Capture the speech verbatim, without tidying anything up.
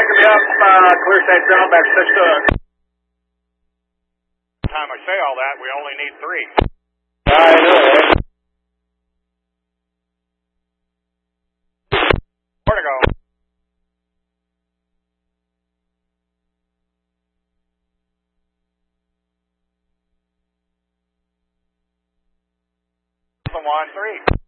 picking me up, uh, clear state ground back six to Time I say all that, we only need three. I know. Where to go? One, three.